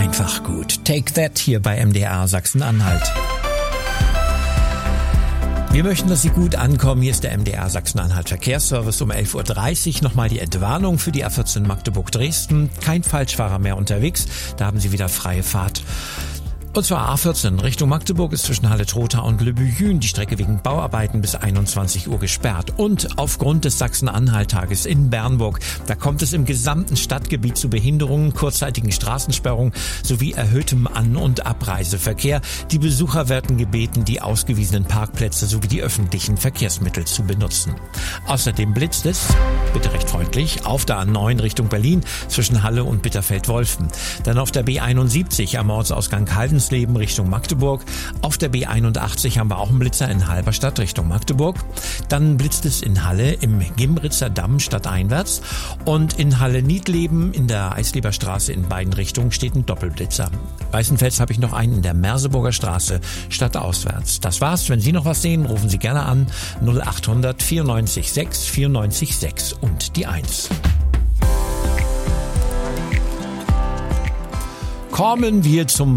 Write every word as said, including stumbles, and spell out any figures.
einfach gut. Take That hier bei M D R Sachsen-Anhalt. Wir möchten, dass Sie gut ankommen. Hier ist der M D R Sachsen-Anhalt Verkehrsservice um elf Uhr dreißig. Nochmal die Entwarnung für die A vierzehn Magdeburg-Dresden. Kein Falschfahrer mehr unterwegs. Da haben Sie wieder freie Fahrt. Und zwar A vierzehn Richtung Magdeburg ist zwischen Halle-Trotha und Le Buyün die Strecke wegen Bauarbeiten bis einundzwanzig Uhr gesperrt. Und aufgrund des Sachsen-Anhalt-Tages in Bernburg, da kommt es im gesamten Stadtgebiet zu Behinderungen, kurzzeitigen Straßensperrungen sowie erhöhtem An- und Abreiseverkehr. Die Besucher werden gebeten, die ausgewiesenen Parkplätze sowie die öffentlichen Verkehrsmittel zu benutzen. Außerdem blitzt es, bitte recht freundlich, auf der A neun Richtung Berlin zwischen Halle und Bitterfeld-Wolfen. Dann auf der B einundsiebzig am Ortsausgang Halden Leben Richtung Magdeburg. Auf der B einundachtzig haben wir auch einen Blitzer in Halberstadt Richtung Magdeburg. Dann blitzt es in Halle im Gimritzer Damm stadteinwärts. Und in Halle-Niedleben in der Eisleber Straße in beiden Richtungen steht ein Doppelblitzer. Weißenfels habe ich noch einen in der Merseburger Straße stadtauswärts. Das war's. Wenn Sie noch was sehen, rufen Sie gerne an null achthundert vierundneunzig sechs vierundneunzig sechs und die eins. Kommen wir zum